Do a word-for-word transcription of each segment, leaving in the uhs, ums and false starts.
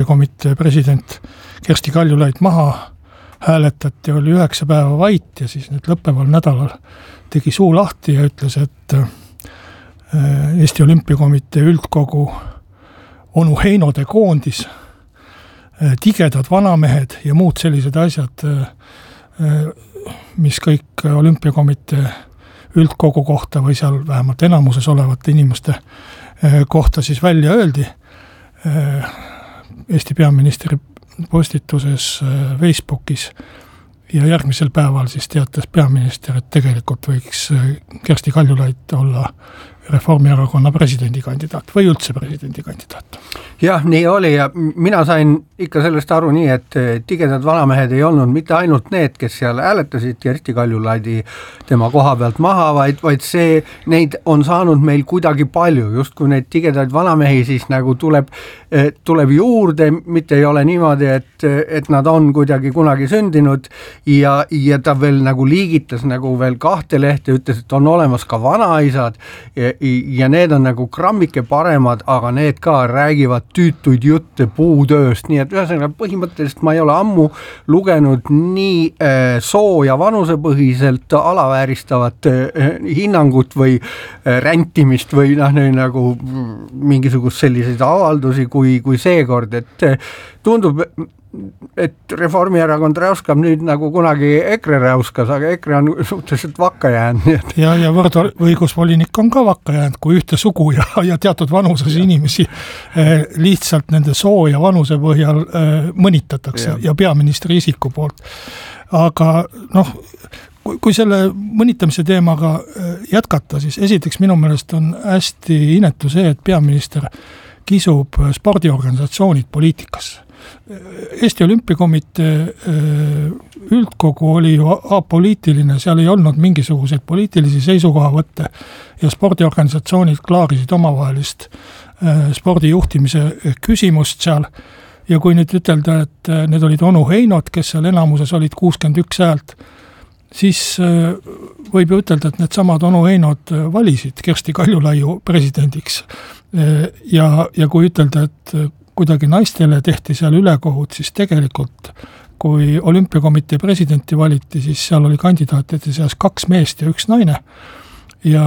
olümpiakomitee president Kersti Kaljulaid maha hääletati, oli üheksa päeva vait ja siis nüüd lõppeval nädalal tegi suu lahti ja ütles, et Eesti Olümpiakomitee üldkogu onu Heinode koondis, tigedad vanamehed ja muud sellised asjad, mis kõik olümpiakomitee üldkogu kohta või seal vähemalt enamuses olevate inimeste kohta siis välja öeldi. Eesti peaministri postituses Facebookis ja järgmisel päeval siis teatas peaminister, et tegelikult võiks Kersti Kaljulaid olla Reformierakonna presidendikandidaat või üldse presidendikandidaat. Jah, nii oli ja mina sain ikka sellest aru nii, et tigedad vanamehed ei olnud mitte ainult need, kes seal hääletasid Kersti Kaljulaidi tema koha pealt maha, vaid, vaid see, neid on saanud meil kuidagi palju, just kui neid tigedaid vanamehi siis nagu tuleb, tuleb juurde, mitte ei ole niimoodi, et, et nad on kuidagi kunagi sündinud ja, ja ta veel nagu liigitas nagu veel kahte lehte, ütles, et on olemas ka vanaisad ja, ja need on nagu grammike paremad, aga need ka räägivad tüütuid jutte puutööst, nii et ühesõnaga põhimõtteliselt ma ei ole ammu lugenud nii äh, soo- ja vanusepõhiselt alavääristavat äh, hinnangut või äh, räntimist või noh, nagu mingisugust selliseid avaldusi kui, kui seekord, et äh, tundub, et Reformierakond räuskab nüüd nagu kunagi EKRE räuskas, aga EKRE on suhteliselt vakka jäänud. Ja, ja võrdõigusvolinik on ka vakka jäänud, kui ühte sugu ja, ja teatud vanuses inimesi eh, lihtsalt nende soo ja vanuse põhjal eh, mõnitatakse ja. ja peaministri isiku poolt. Aga noh, kui, kui selle mõnitamise teemaga eh, jätkata, siis esiteks minu meelest on hästi inetu see, et peaminister kisub spordiorganisatsioonid poliitikasse. Eesti Olümpiakomitee üldkogu oli ju apoliitiline, seal ei olnud mingisuguseid poliitilisi seisukohavõtte ja spordiorganisatsioonid klaarisid omavahelist spordijuhtimise küsimust seal. Ja kui nüüd ütelda, et need olid onu Heinod, kes seal enamuses olid kuuskümmend üks häält, siis võib ju ütelda, et need samad onu Heinod valisid Kersti Kaljulaiu presidendiks. Ja, ja kui ütelda, et kuidagi naistele tehti seal ülekohut, siis tegelikult, kui olümpiakomitee presidenti valiti, siis seal oli kandidaatide seas kaks meest ja üks naine. Ja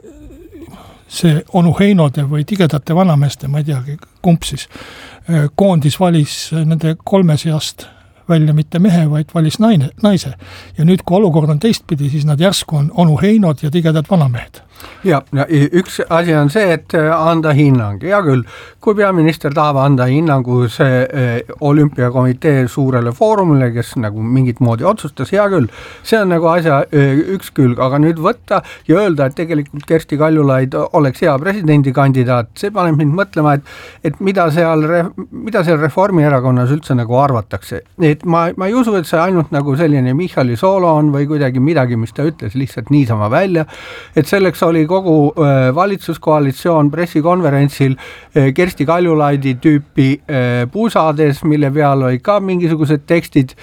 see onu Heinode või tigedate vanameeste, ma ei teagi, kumb siis, koondis valis nende kolme seast välja mitte mehe, vaid valis naine, naise. Ja nüüd, kui olukord on teistpidi, siis nad järsku on onu Heinod ja tigedad vanamehed. Ja, ja üks asi on see, et anda hinnang. Ja küll, kui peaminister tahab anda hinnangu see eh, olümpiakomitee suurele foorumile, kes nagu mingit moodi otsustas, hea küll, see on nagu asja eh, üks külg, aga nüüd võtta ja öelda, et tegelikult Kersti Kaljulaid oleks hea presidendikandidaat, see paneb mind mõtlema, et, et mida, seal, mida seal Reformierakonnas üldse nagu arvatakse. Et ma, ma ei usu, et see ainult nagu selline Michali soolo on või kuidagi midagi, mis ta ütles lihtsalt niisama välja, et selleks oli kogu valitsuskoalitsioon pressikonverentsil Kersti Kaljulaidi tüüpi pusades, mille peal oli ka mingisugused tekstid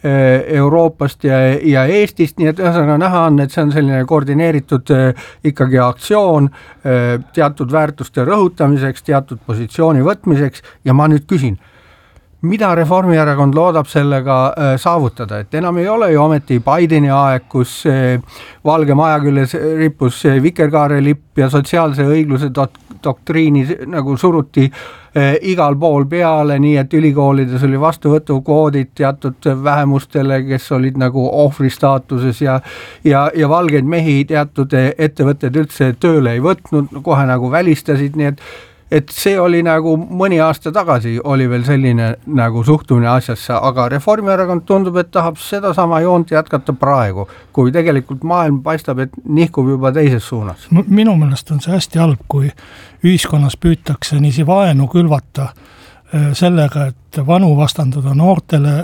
Euroopast ja, ja Eestist, nii et ühesõnaga näha on, et see on selline koordineeritud ikkagi aktsioon teatud väärtuste rõhutamiseks, teatud positsiooni võtmiseks ja ma nüüd küsin, mida Reformierakond loodab sellega saavutada, et enam ei ole ju ometi Bideni aeg, kus Valge Maja küljes rippus vikerkaare lipp ja sotsiaalse õigluse dok- doktriini nagu suruti igal pool peale, nii et ülikoolides oli vastuvõtukvoodid teatud vähemustele, kes olid nagu ohvri staatuses ja, ja, ja valgeid mehi teatud ettevõtted üldse tööle ei võtnud, kohe nagu välistasid, nii et et see oli nagu mõni aasta tagasi oli veel selline nagu suhtumine asjasse, aga Reformierakond tundub, et tahab seda sama joont jätkata praegu, kui tegelikult maailm paistab, et nihkub juba teises suunas. Minu meelest on see hästi halb, kui ühiskonnas püütakse niisi vaenu külvata sellega, et vanu vastandada noortele,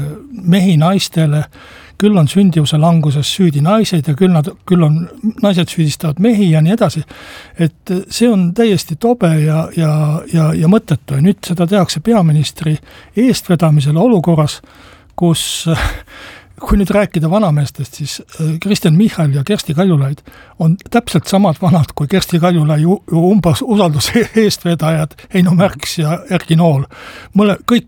mehi naistele, küll on sündivuse languses süüdi naised ja küll, nad, küll on naised süüdistavad mehi ja nii edasi. Et see on täiesti tobe ja, ja, ja, ja mõttetu. Ja nüüd seda tehakse peaministri eestvedamisele olukorras, kus kui nüüd rääkida vanameestest, siis Kristen Michal ja Kersti Kaljulaid on täpselt samad vanad kui Kersti Kaljulaid umbes usalduse eestvedajad Heino Märks ja Erki Nool. Mõle, kõik